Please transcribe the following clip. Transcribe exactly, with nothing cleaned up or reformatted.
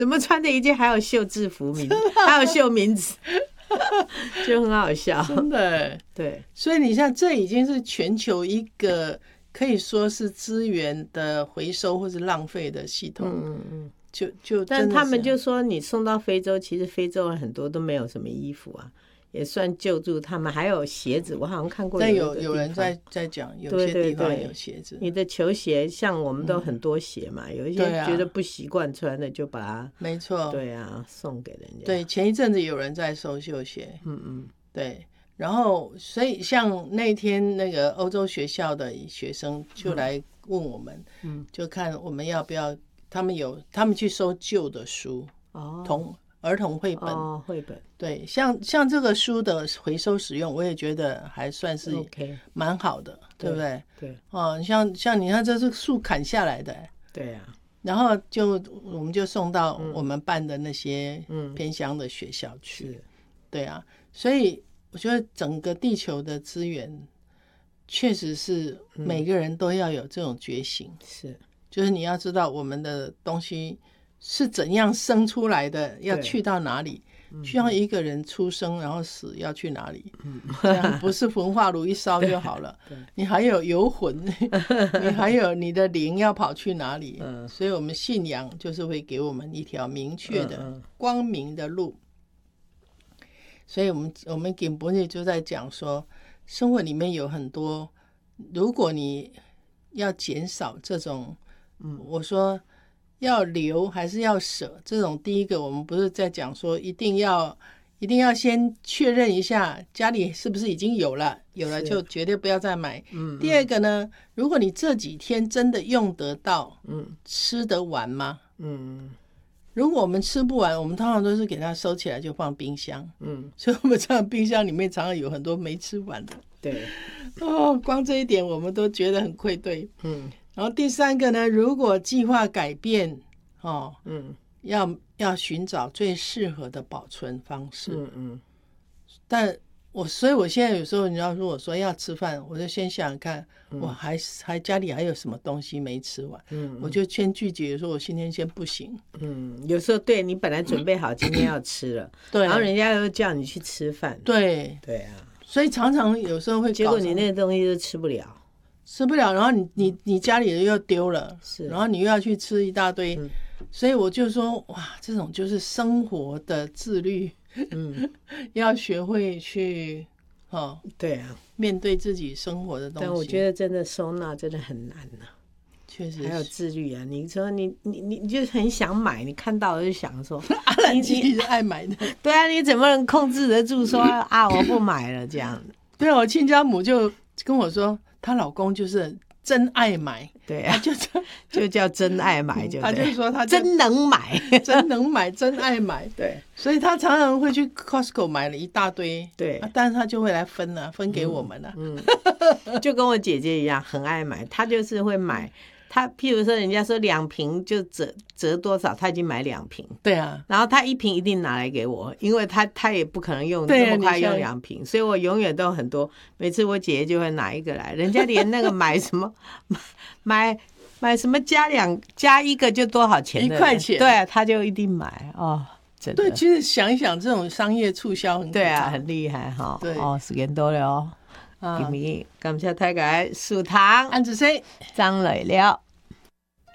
怎么穿的一件还有绣制服名字，还有绣名字，就很好笑。 真的， 对。 所以你像这已经是全球一个可以说是资源的回收或是浪费的系统。嗯嗯。就就， 但他们就说你送到非洲，其实非洲人很多都没有什么衣服啊。也算救助他们，还有鞋子，我好像看过有。 但有有人在在讲，有些地方有鞋子。 对对对，你的球鞋，像我们都很多鞋嘛，嗯、有一些觉得不习惯穿的，就把它， 没错， 对啊，送给人家。 对，前一阵子有人在收绣鞋，嗯嗯，对。然后，所以像那天那个欧洲学校的学生就来问我们，嗯，就看我们要不要，他们有他们去收旧的书，哦，同。儿童绘本， 哦，绘本， 对，像像这个书的回收使用，我也觉得还算是蛮好的， okay, 对不对？ 对， 哦，像像你看，这是树砍下来的， 对啊， 然后就我们就送到我们办的那些偏乡的学校去，嗯、对啊，所以我觉得整个地球的资源，确实是每个人都要有这种觉醒， 嗯、是， 就是你要知道我们的东西是怎样生出来的，要去到哪里，需要一个人出生然后死要去哪里，嗯、这样不是焚化炉一烧就好了，你还有游魂你还有你的灵要跑去哪里，嗯、所以我们信仰就是会给我们一条明确的光明的路，所以我们我们景博士就在讲说，生活里面有很多，如果你要减少这种，嗯、我说要留还是要舍，这种第一个我们不是在讲说一定要一定要先确认一下家里是不是已经有了，有了就绝对不要再买。嗯，第二个呢，如果你这几天真的用得到，嗯，吃得完吗？嗯，如果我们吃不完，我们通常都是给它收起来就放冰箱。嗯，所以我们这样冰箱里面常常有很多没吃完的。 对， 哦，光这一点我们都觉得很愧对。嗯。然后第三个呢，如果计划改变，哦，嗯，要要寻找最适合的保存方式，嗯嗯。但我所以，我现在有时候你要如果说要吃饭，我就先想想看，嗯、我还还家里还有什么东西没吃完，嗯，我就先拒绝，说我今天先不行， 嗯。有时候对你本来准备好今天要吃了，对，然后人家又叫你去吃饭， 对对啊， 所以常常有时候会搞， 结果你那东西都吃不了。 吃不了，然后你你你家里的又丢了，是，然后你又要去吃一大堆，嗯、所以我就说，哇，这种就是生活的自律，嗯，要学会去，哦， 对啊， 面对自己生活的东西。 但我觉得真的收纳真的很难啊， 确实， 还有自律啊。你说你你你就很想买，你看到了就想说， 阿兰其实是爱买的， 对啊，你怎么能控制得住说啊我不买了这样？ 对啊，我亲家母就跟我说。她老公就是真爱买， 对啊，就就叫真爱买就， 他就说他真能买， 真能买，真爱买， 对， 所以他常常会去 Costco 买了一大堆， 对， 啊、但是他就会来分了、啊，分给我们了、啊，嗯， 嗯就跟我姐姐一样，很爱买，她就是会买。他譬如说人家说两瓶就折折多少，他已经买两瓶， 对啊， 然后他一瓶一定拿来给我，因为他他也不可能用那么快用两瓶，所以我永远都很多，每次我姐姐就会拿一个来，人家连那个买什么买买什么加两加一个就多少钱的一块钱， 对，他就一定买哦，真的。 对，其实想一想，这种商业促销很对啊，很厉害哈、哦。 对哦， 时間到了哦。今日感謝大家收聽， 安子生、 張磊了。